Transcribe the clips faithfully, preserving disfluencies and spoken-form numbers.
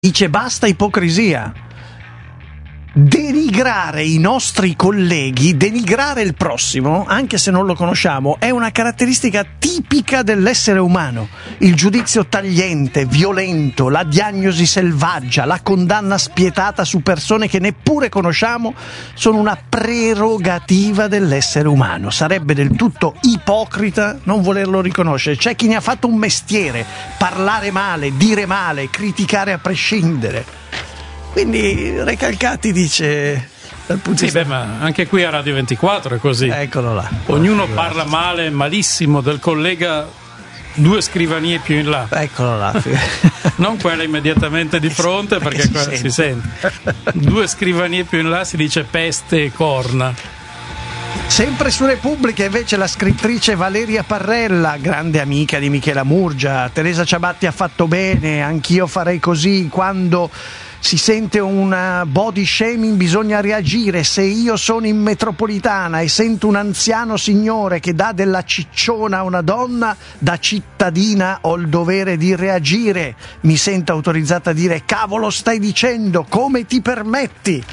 Dice basta ipocrisia. Denigrare i nostri colleghi, denigrare il prossimo, anche se non lo conosciamo, è una caratteristica tipica dell'essere umano. Il giudizio tagliente, violento, la diagnosi selvaggia, la condanna spietata su persone che neppure conosciamo sono una prerogativa dell'essere umano. Sarebbe del tutto ipocrita non volerlo riconoscere. C'è chi ne ha fatto un mestiere, parlare male, dire male, criticare a prescindere. Quindi Recalcati dice dal punto sì, di vista... beh, ma anche qui a Radio ventiquattro è così. Eccolo là. Ognuno parla male, malissimo del collega due scrivanie più in là. Eccolo là. Non quella immediatamente di fronte, perché si quella sente. si sente. Due scrivanie più in là si dice peste e corna. Sempre su Repubblica invece la scrittrice Valeria Parrella, grande amica di Michela Murgia. Teresa Ciabatti ha fatto bene, anch'io farei così. Quando si sente un body shaming bisogna reagire. Se io sono in metropolitana e sento un anziano signore che dà della cicciona a una donna, da cittadina ho il dovere di reagire. Mi sento autorizzata a dire: cavolo stai dicendo, come ti permetti?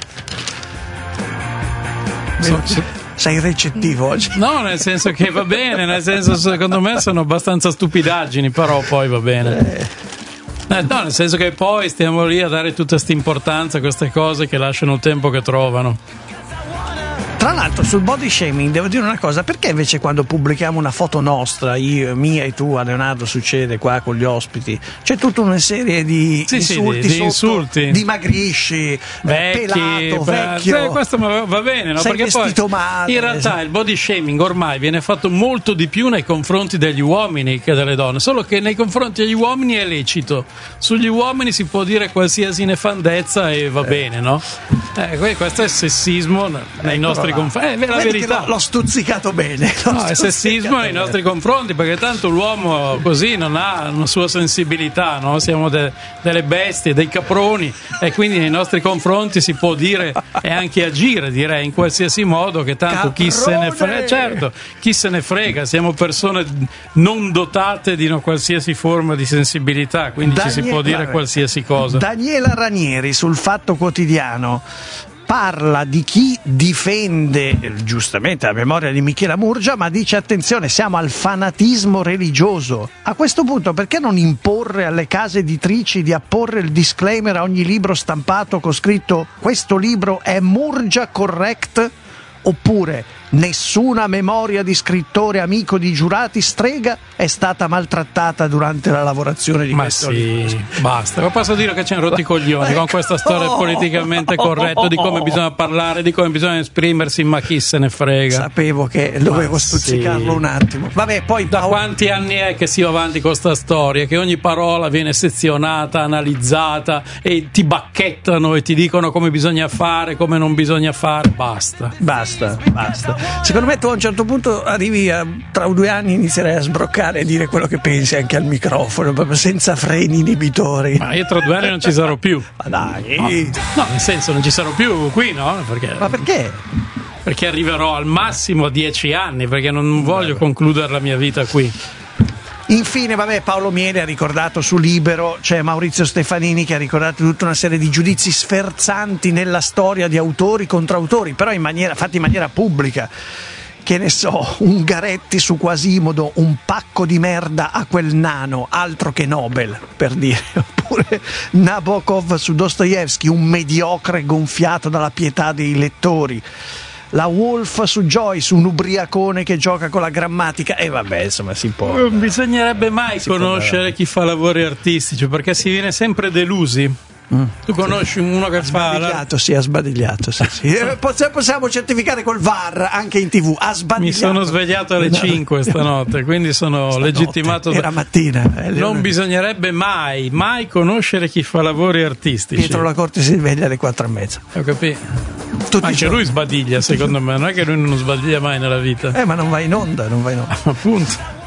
So, so. Sei recettivo oggi? No, nel senso che va bene, nel senso secondo me sono abbastanza stupidaggini, però poi va bene. Eh, no, nel senso che poi stiamo lì a dare tutta questa importanza a queste cose che lasciano il tempo che trovano. Tra l'altro sul body shaming devo dire una cosa: perché invece quando pubblichiamo una foto nostra, io, mia e tu, a Leonardo succede qua con gli ospiti, c'è tutta una serie di sì, insulti, sì, di, sotto, insulti. Dimagrisci, vecchi, pelato, beh, vecchio, eh, questo va bene, no? sei Perché vestito poi male, in realtà il body shaming ormai viene fatto molto di più nei confronti degli uomini che delle donne, solo che nei confronti degli uomini è lecito, sugli uomini si può dire qualsiasi nefandezza e va eh. bene, no? Eh, questo è sessismo nei ecco nostri là. confronti, è la verità. L'ho stuzzicato bene. L'ho No, è sessismo nei nostri confronti, perché tanto l'uomo così non ha una sua sensibilità, no? Siamo de- delle bestie, dei caproni, e quindi nei nostri confronti si può dire e anche agire, direi, in qualsiasi modo, che tanto chi se ne frega, certo, chi se ne frega, siamo persone non dotate di una qualsiasi forma di sensibilità, quindi Daniela, ci si può dire qualsiasi cosa. Daniela Ranieri sul Fatto Quotidiano parla di chi difende giustamente la memoria di Michela Murgia, ma dice: attenzione, siamo al fanatismo religioso. A questo punto perché non imporre alle case editrici di apporre il disclaimer a ogni libro stampato con scritto: questo libro è Murgia correct? Oppure: nessuna memoria di scrittore amico di giurati strega è stata maltrattata durante la lavorazione di ma questo sì, libro. Basta, ma posso dire che ci hanno rotti i coglioni con questa storia politicamente corretta di come bisogna parlare, di come bisogna esprimersi, ma chi se ne frega. Sapevo che dovevo ma stuzzicarlo sì. un attimo. Vabbè, poi da quanti anni è che si va avanti con sta storia, che ogni parola viene sezionata, analizzata e ti bacchettano e ti dicono come bisogna fare, come non bisogna fare. Basta. Basta, basta. Secondo me tu a un certo punto arrivi a, tra due anni inizierai a sbroccare e dire quello che pensi anche al microfono, proprio senza freni inibitori. Ma io tra due anni non ci sarò più. Ma dai. No, no, nel senso non ci sarò più qui, no? Perché, ma perché? Perché arriverò al massimo a dieci anni, perché non voglio concludere la mia vita qui. Infine, vabbè, Paolo Miele ha ricordato su Libero, c'è Maurizio Stefanini che ha ricordato tutta una serie di giudizi sferzanti nella storia di autori contro autori, però in maniera, fatti in maniera pubblica. Che ne so, Ungaretti su Quasimodo, un pacco di merda a quel nano, altro che Nobel, per dire. Oppure Nabokov su Dostoevsky, un mediocre gonfiato dalla pietà dei lettori. La Wolf su Joyce, un ubriacone che gioca con la grammatica. E vabbè, insomma, si può. Non bisognerebbe mai si conoscere chi fa lavori artistici, perché si viene sempre delusi. Mm. Tu conosci sì. uno che ha fa sbadigliato, la... sì, ha sbadigliato, sì, sì. Possiamo certificare col V A R anche in tivù. Ha sbadigliato. Mi sono svegliato alle cinque stanotte, quindi sono stanotte. legittimato. Era mattina. Eh, non bisognerebbe mai, mai conoscere chi fa lavori artistici. Pietro La Corte si sveglia alle quattro e mezza. Ho capito. Tutti anche lui sbadiglia, secondo me. Non è che lui non sbadiglia mai nella vita. Eh, ma non va in onda, non va in onda. Appunto.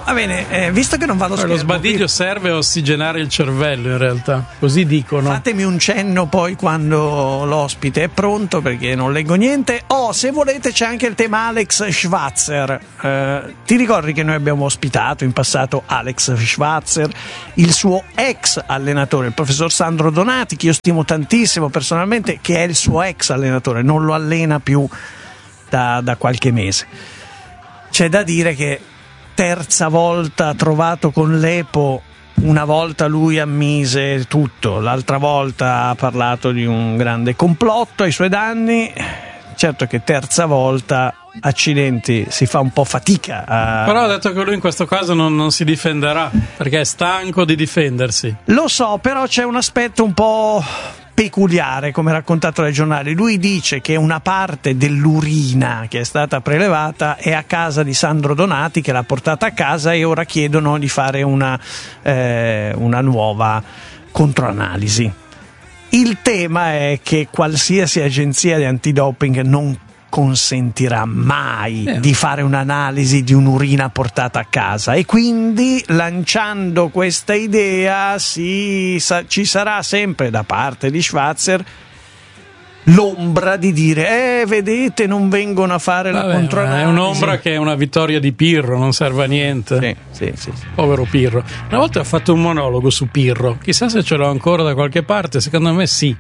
Va bene, eh, visto che non vado a Lo sbadiglio serve a ossigenare il cervello, in realtà, così dicono. Fatemi un cenno poi quando l'ospite è pronto, perché non leggo niente. Oh, se volete c'è anche il tema Alex Schwarzer. Eh, ti ricordi che noi abbiamo ospitato in passato Alex Schwarzer, il suo ex allenatore, il professor Sandro Donati, che io stimo tantissimo personalmente, che è il suo ex allenatore, non lo allena più da, da qualche mese. C'è da dire che terza volta trovato con l'Epo, una volta lui ammise tutto, l'altra volta ha parlato di un grande complotto ai suoi danni. Certo che terza volta, accidenti, si fa un po' fatica a... Però ha detto che lui in questo caso non, non si difenderà, perché è stanco di difendersi. Lo so, però c'è un aspetto un po' peculiare, come raccontato dai giornali. Lui dice che una parte dell'urina che è stata prelevata è a casa di Sandro Donati, che l'ha portata a casa, e ora chiedono di fare una, eh, una nuova controanalisi. Il tema è che qualsiasi agenzia di antidoping non consentirà mai eh. di fare un'analisi di un'urina portata a casa, e quindi, lanciando questa idea, si, sa, ci sarà sempre da parte di Schwarzer l'ombra di dire eh vedete, non vengono a fare Vabbè, la controanalisi. È un'ombra che è una vittoria di Pirro, non serve a niente. Sì, sì, sì, sì. Povero Pirro. Una volta ho fatto un monologo su Pirro, chissà se ce l'ho ancora da qualche parte, secondo me sì.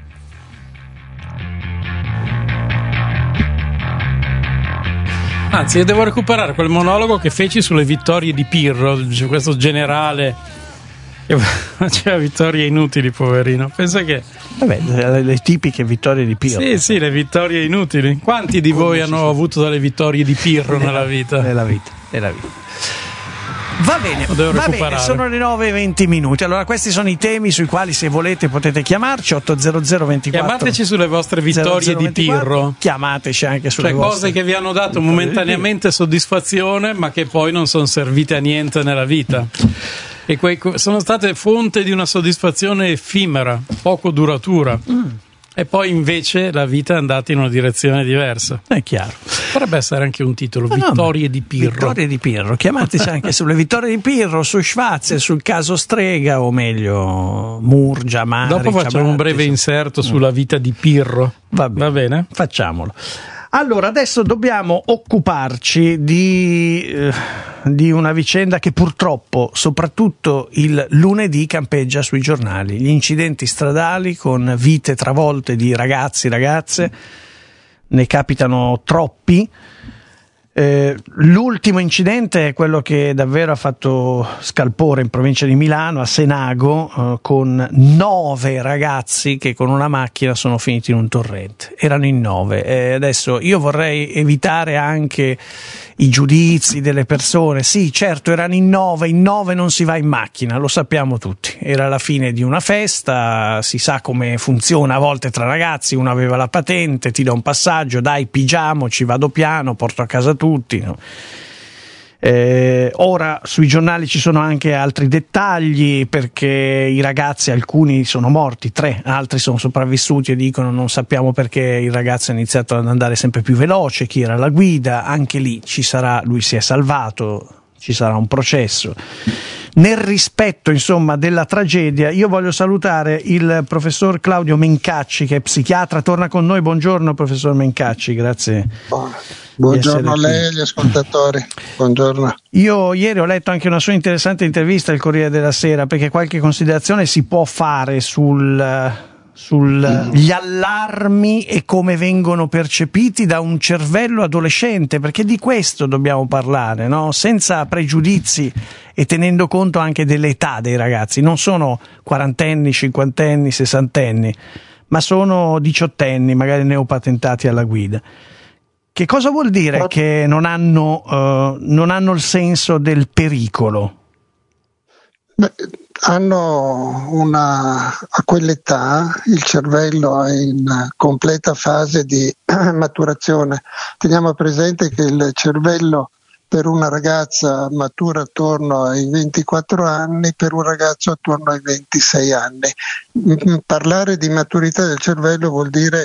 Anzi, io devo recuperare quel monologo che feci sulle vittorie di Pirro, questo generale che faceva vittorie inutili, poverino. Pensa che... Vabbè, le, le tipiche vittorie di Pirro. Sì, sì, le vittorie inutili. Quanti di Come voi hanno avuto delle vittorie di Pirro nella, nella vita? Nella vita, nella vita. Va bene, va bene, sono le nove e venti minuti. Allora, questi sono i temi sui quali, se volete, potete chiamarci. Ottocento ventiquattro Chiamateci sulle vostre vittorie di Pirro. Chiamateci anche sulle cioè, vostre cose che vi hanno dato momentaneamente soddisfazione, ma che poi non sono servite a niente nella vita. E quei, sono state fonte di una soddisfazione effimera, poco duratura. Mm. E poi invece la vita è andata in una direzione diversa. È chiaro. Potrebbe essere anche un titolo, no, Vittorie no, di Pirro. Vittorie di Pirro. Chiamateci anche sulle vittorie di Pirro, su Schwarzer, sul caso Strega, o meglio Murgia, Mari. Dopo facciamo Ciabatti, un breve inserto sulla vita di Pirro. Va bene. Va bene? Facciamolo. Allora, adesso dobbiamo occuparci di, eh, di una vicenda che purtroppo, soprattutto il lunedì, campeggia sui giornali. Gli incidenti stradali con vite travolte di ragazzi e ragazze, ne capitano troppi. Eh, l'ultimo incidente è quello che davvero ha fatto scalpore in provincia di Milano, a Senago, eh, con nove ragazzi che con una macchina sono finiti in un torrente. Erano in nove. Eh, adesso io vorrei evitare anche i giudizi delle persone. Sì, certo, erano in nove, in nove non si va in macchina, lo sappiamo tutti. Era la fine di una festa, si sa come funziona a volte tra ragazzi. Uno aveva la patente, ti do un passaggio, dai, pigiamoci, vado piano, porto a casa tutti, no? Eh, ora sui giornali ci sono anche altri dettagli, perché i ragazzi, alcuni sono morti, tre, altri sono sopravvissuti e dicono non sappiamo perché il ragazzo ha iniziato ad andare sempre più veloce, chi era la guida. Anche lì ci sarà, lui si è salvato, ci sarà un processo. Nel rispetto, insomma, della tragedia, io voglio salutare il professor Claudio Mencacci, che è psichiatra, torna con noi. Buongiorno professor Mencacci, grazie. Buona. Buongiorno a lei e agli ascoltatori. Buongiorno. Io ieri ho letto anche una sua interessante intervista al Corriere della Sera, perché qualche considerazione si può fare sul sugli allarmi e come vengono percepiti da un cervello adolescente, perché di questo dobbiamo parlare, no? Senza pregiudizi e tenendo conto anche dell'età dei ragazzi. Non sono quarantenni, cinquantenni, sessantenni, ma sono diciottenni, magari neopatentati alla guida. Che cosa vuol dire che non hanno, uh, non hanno il senso del pericolo? Beh, hanno una, a quell'età il cervello è in completa fase di maturazione. Teniamo presente che il cervello per una ragazza matura attorno ai ventiquattro anni, per un ragazzo attorno ai ventisei anni. Parlare di maturità del cervello vuol dire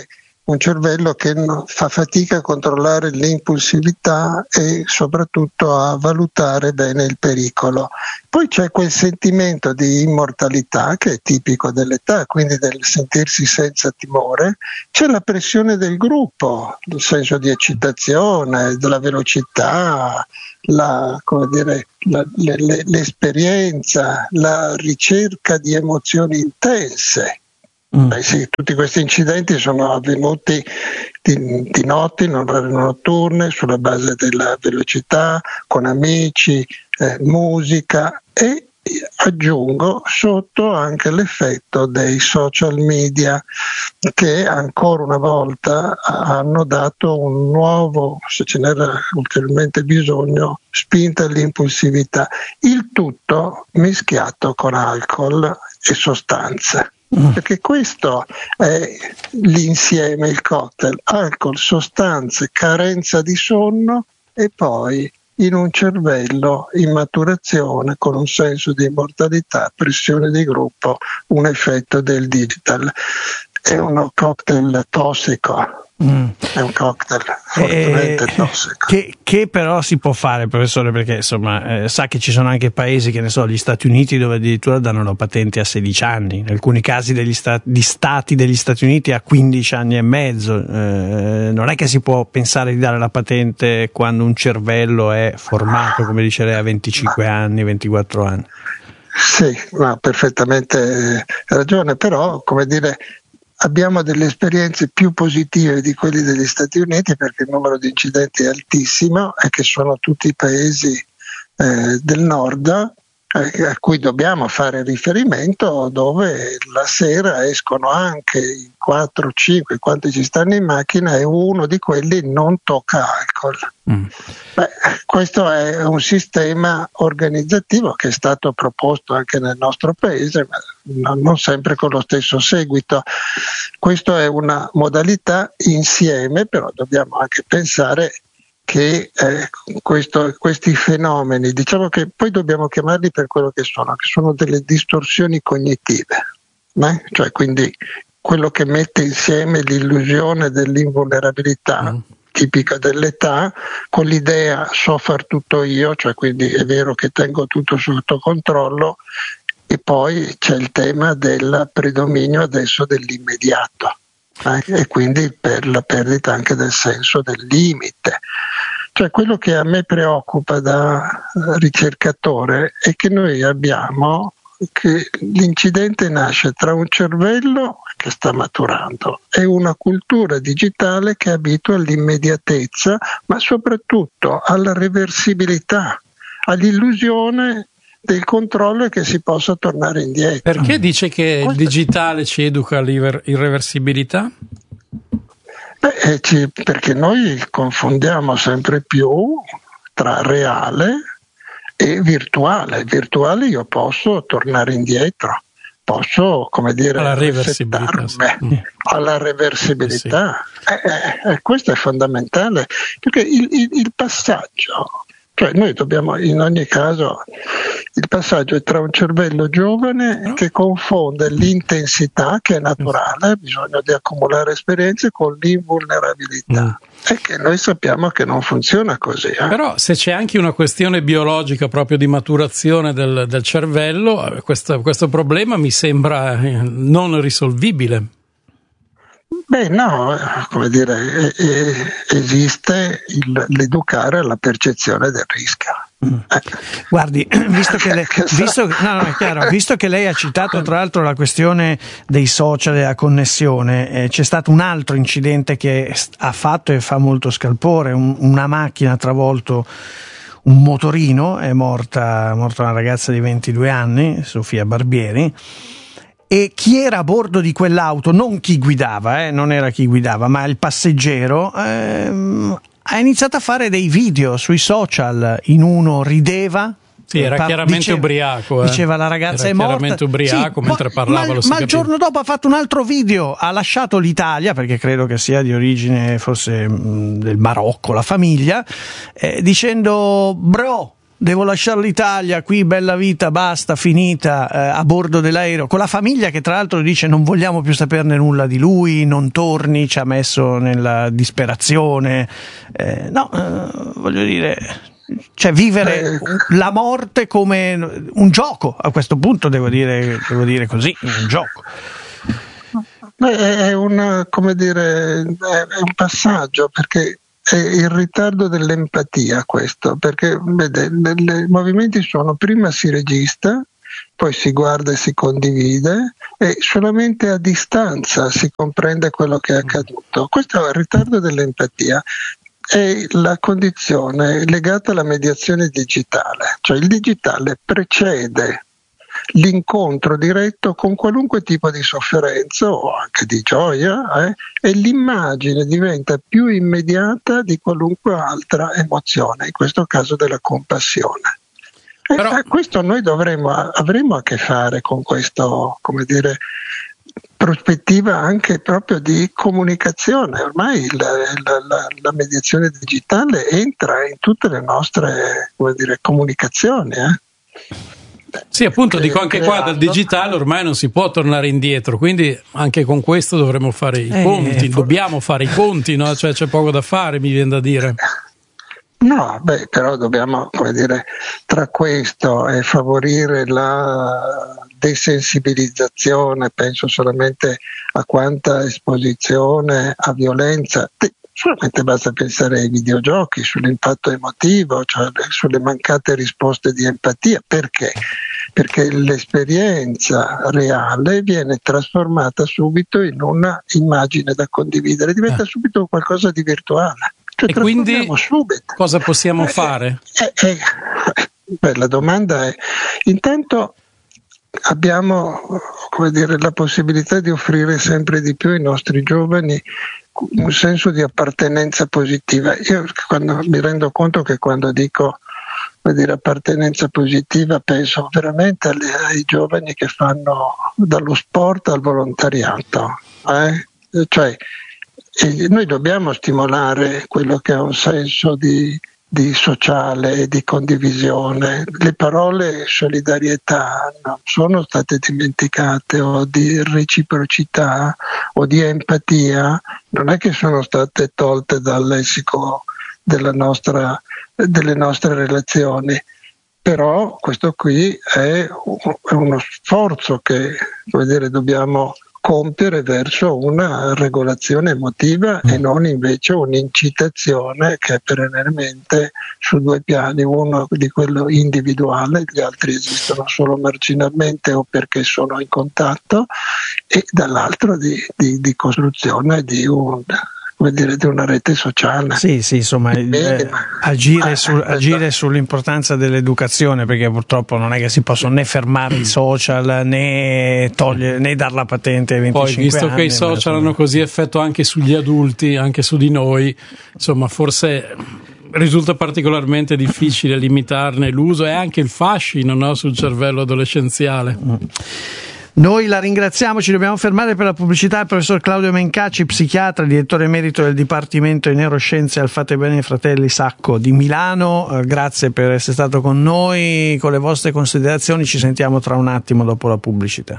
un cervello che fa fatica a controllare l'impulsività e soprattutto a valutare bene il pericolo. Poi c'è quel sentimento di immortalità che è tipico dell'età, quindi del sentirsi senza timore. C'è la pressione del gruppo, il senso di eccitazione, della velocità, la, come dire, la, le, le, l'esperienza, la ricerca di emozioni intense. Mm. Eh sì, tutti questi incidenti sono avvenuti di, di notte, in orarie notturne, sulla base della velocità, con amici, eh, musica e aggiungo sotto anche l'effetto dei social media che ancora una volta hanno dato un nuovo, se ce n'era ulteriormente bisogno, spinta all'impulsività. Il tutto mischiato con alcol e sostanze. Perché questo è l'insieme, il cocktail: alcol, sostanze, carenza di sonno e poi in un cervello in maturazione con un senso di immortalità, pressione di gruppo, un effetto del digital. È uno cocktail tossico. Mm. È un cocktail fortemente eh, tossico che, che però si può fare, professore, perché insomma eh, sa che ci sono anche paesi, che ne so, gli Stati Uniti, dove addirittura danno la patente a sedici anni, in alcuni casi degli sta- di stati degli Stati Uniti a quindici anni e mezzo. Eh, non è che si può pensare di dare la patente quando un cervello è formato, come dice lei, a venticinque ma, anni, ventiquattro anni. Sì, ha perfettamente ragione, però come dire, abbiamo delle esperienze più positive di quelli degli Stati Uniti, perché il numero di incidenti è altissimo e che sono tutti paesi eh, del nord eh, a cui dobbiamo fare riferimento, dove la sera escono anche i quattro cinque quanti ci stanno in macchina e uno di quelli non tocca alcol. Mm. Beh, questo è un sistema organizzativo che è stato proposto anche nel nostro paese, ma non sempre con lo stesso seguito. Questa è una modalità insieme, però dobbiamo anche pensare che eh, questo, questi fenomeni, diciamo che poi dobbiamo chiamarli per quello che sono, che sono delle distorsioni cognitive, eh? Cioè quindi quello che mette insieme l'illusione dell'invulnerabilità mm. tipica dell'età con l'idea so far tutto io, cioè quindi è vero che tengo tutto sotto controllo, e poi c'è il tema del predominio adesso dell'immediato. Eh, e quindi per la perdita anche del senso del limite. Cioè quello che a me preoccupa da ricercatore è che noi abbiamo che l'incidente nasce tra un cervello che sta maturando e una cultura digitale che abitua all'immediatezza, ma soprattutto alla reversibilità, all'illusione del controllo e che si possa tornare indietro. Perché dice che il digitale ci educa all'irreversibilità? Beh, ci, perché noi confondiamo sempre più tra reale e virtuale. Virtuale io posso tornare indietro, posso, come dire, alla reversibilità. Sì. Alla reversibilità. Sì. Eh, eh, questo è fondamentale, perché il, il, il passaggio, cioè noi dobbiamo in ogni caso, il passaggio è tra un cervello giovane no. che confonde l'intensità, che è naturale, ha bisogno di accumulare esperienze, con l'invulnerabilità. Mm. E che noi sappiamo che non funziona così. Eh? Però se c'è anche una questione biologica proprio di maturazione del, del cervello, questo, questo problema mi sembra non risolvibile. Beh no, come dire, esiste il, l'educare alla percezione del rischio. Mm. Guardi, visto che, lei, visto, no, no, è chiaro, visto che lei ha citato tra l'altro la questione dei social e la connessione, eh, c'è stato un altro incidente che ha fatto e fa molto scalpore, un, una macchina ha travolto un motorino, è morta, morta una ragazza di ventidue anni, Sofia Barbieri. E chi era a bordo di quell'auto, non chi guidava, eh, non era chi guidava, ma il passeggero, ehm, ha iniziato a fare dei video sui social. In uno rideva. Sì, era par- chiaramente diceva, ubriaco. Eh. Diceva la ragazza era è morta. Chiaramente ubriaco sì, mentre ma, parlava. Ma, lo si ma il giorno dopo ha fatto un altro video, ha lasciato l'Italia, perché credo che sia di origine forse mh, del Marocco, la famiglia, eh, dicendo bro. devo lasciare l'Italia, qui bella vita, basta, finita, eh, a bordo dell'aereo, con la famiglia che tra l'altro dice non vogliamo più saperne nulla di lui, non torni, ci ha messo nella disperazione, eh, no, eh, voglio dire, cioè vivere la morte come un gioco, a questo punto devo dire, devo dire così, un gioco. È una, come dire, è un passaggio, perché è il ritardo dell'empatia questo, perché vede, i movimenti sono: prima si registra, poi si guarda e si condivide, e solamente a distanza si comprende quello che è accaduto. Questo è il ritardo dell'empatia. È la condizione legata alla mediazione digitale, cioè il digitale precede l'incontro diretto con qualunque tipo di sofferenza o anche di gioia, eh, e l'immagine diventa più immediata di qualunque altra emozione, in questo caso della compassione. Però... E questo noi dovremo, avremo a che fare con questo, come dire, prospettiva anche proprio di comunicazione. Ormai il, la, la, la mediazione digitale entra in tutte le nostre, come dire, comunicazioni, eh. Sì, appunto, dico anche qua dal digitale ormai non si può tornare indietro, quindi anche con questo dovremo fare i conti, eh, dobbiamo fare i conti, no? Cioè c'è poco da fare, mi viene da dire. No, beh, però dobbiamo, come dire, tra questo e favorire la desensibilizzazione, penso solamente a quanta esposizione a violenza. Solamente basta pensare ai videogiochi, sull'impatto emotivo, cioè sulle mancate risposte di empatia. Perché? Perché l'esperienza reale viene trasformata subito in una immagine da condividere, diventa eh. subito qualcosa di virtuale. Cioè, e quindi subito. Cosa possiamo eh, fare? Eh, eh, beh, la domanda è, intanto abbiamo, come dire, la possibilità di offrire sempre di più ai nostri giovani un senso di appartenenza positiva. Io quando, mi rendo conto che quando dico, come dire, appartenenza positiva penso veramente alle, ai giovani che fanno dallo sport al volontariato, eh? Cioè e noi dobbiamo stimolare quello che è un senso di, di sociale e di condivisione. Le parole solidarietà non sono state dimenticate, o di reciprocità o di empatia non è che sono state tolte dal lessico della nostra, delle nostre relazioni. Però questo qui è uno sforzo che, come dire, dobbiamo compiere verso una regolazione emotiva e non invece un'incitazione che è perennemente su due piani, uno di quello individuale, gli altri esistono solo marginalmente o perché sono in contatto, e dall'altro di, di, di costruzione di un... come dire, di una rete sociale. Sì, sì, insomma, eh, agire, su, agire sull'importanza dell'educazione, perché purtroppo non è che si possono né fermare i social né togliere né dar la patente ai venticinque Poi, visto anni, che i social hanno così effetto anche sugli adulti, anche su di noi, insomma, forse risulta particolarmente difficile limitarne l'uso e anche il fascino, no, sul cervello adolescenziale. Mm. Noi la ringraziamo, ci dobbiamo fermare per la pubblicità. Il professor Claudio Mencacci, psichiatra, direttore emerito del Dipartimento di Neuroscienze al Fate Bene Fratelli Sacco di Milano. Eh, grazie per essere stato con noi. Con le vostre considerazioni ci sentiamo tra un attimo dopo la pubblicità.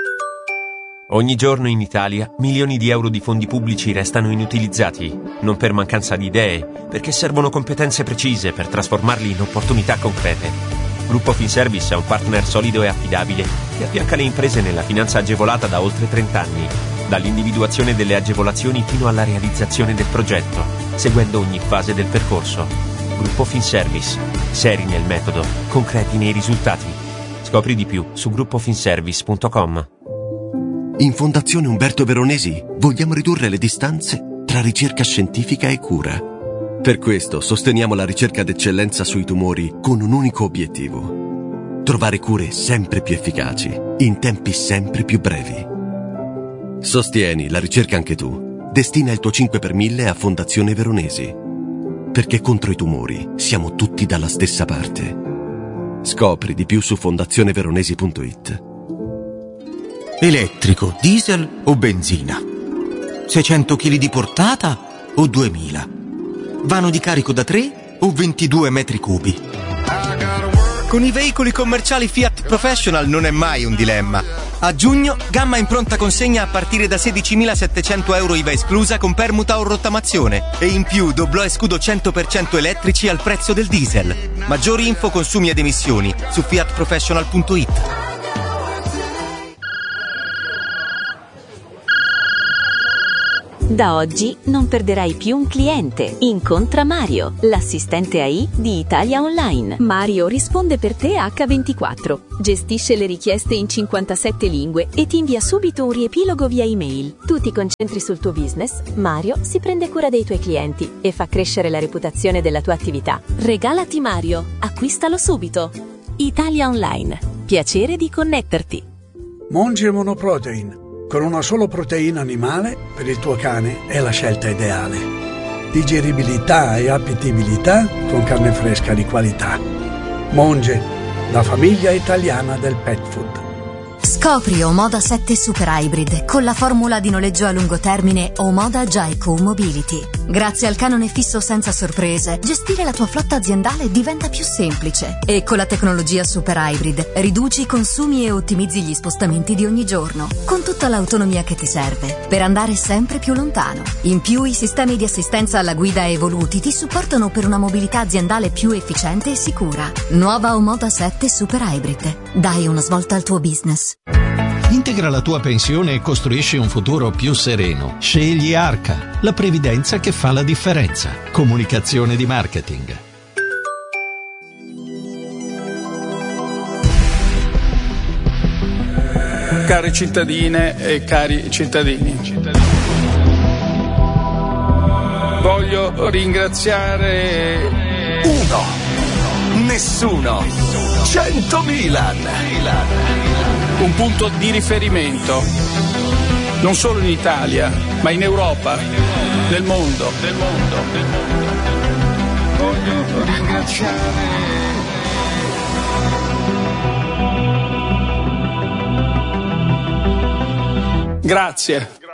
Ogni giorno in Italia milioni di euro di fondi pubblici restano inutilizzati, non per mancanza di idee, perché servono competenze precise per trasformarli in opportunità concrete. Gruppo Finservice è un partner solido e affidabile che affianca le imprese nella finanza agevolata da oltre trenta anni, dall'individuazione delle agevolazioni fino alla realizzazione del progetto, seguendo ogni fase del percorso. Gruppo Finservice, seri nel metodo, concreti nei risultati. Scopri di più su gruppo finservice punto com. In Fondazione Umberto Veronesi vogliamo ridurre le distanze tra ricerca scientifica e cura. Per questo sosteniamo la ricerca d'eccellenza sui tumori con un unico obiettivo: trovare cure sempre più efficaci, in tempi sempre più brevi. Sostieni la ricerca anche tu. Destina il tuo cinque per mille a Fondazione Veronesi. Perché contro i tumori siamo tutti dalla stessa parte. Scopri di più su fondazione veronesi punto it. Elettrico, diesel o benzina? seicento chili di portata o duemila? Vano di carico da tre o ventidue metri cubi? Con i veicoli commerciali Fiat Professional non è mai un dilemma. A giugno, gamma in pronta consegna a partire da sedicimilasettecento euro I V A esclusa con permuta o rottamazione. E in più doblò e scudo cento per cento elettrici al prezzo del diesel. Maggiori info, consumi ed emissioni su fiat professional punto it. Da oggi non perderai più un cliente. Incontra Mario, l'assistente A I di Italia Online. Mario risponde per te acca ventiquattro, gestisce le richieste in cinquantasette lingue e ti invia subito un riepilogo via email. Tu ti concentri sul tuo business, Mario si prende cura dei tuoi clienti e fa crescere la reputazione della tua attività. Regalati Mario, acquistalo subito. Italia Online, piacere di connetterti. Monge Monoprotein. Con una sola proteina animale, per il tuo cane è la scelta ideale. Digeribilità e appetibilità con carne fresca di qualità. Monge, la famiglia italiana del pet food. Scopri Omoda sette Super Hybrid con la formula di noleggio a lungo termine Omoda Jaico Mobility. Grazie al canone fisso senza sorprese, gestire la tua flotta aziendale diventa più semplice. E con la tecnologia Super Hybrid riduci i consumi e ottimizzi gli spostamenti di ogni giorno, con tutta l'autonomia che ti serve per andare sempre più lontano. In più, i sistemi di assistenza alla guida evoluti ti supportano per una mobilità aziendale più efficiente e sicura. Nuova Omoda sette Super Hybrid. Dai una svolta al tuo business. Integra la tua pensione e costruisci un futuro più sereno. Scegli Arca, la previdenza che fa la differenza. Comunicazione di marketing. Cari cittadine e cari cittadini, voglio ringraziare uno, nessuno, cento Milan. Un punto di riferimento, non solo in Italia, ma in Europa, nel mondo. Nel mondo, nel mondo. Voglio ringraziare Grazie.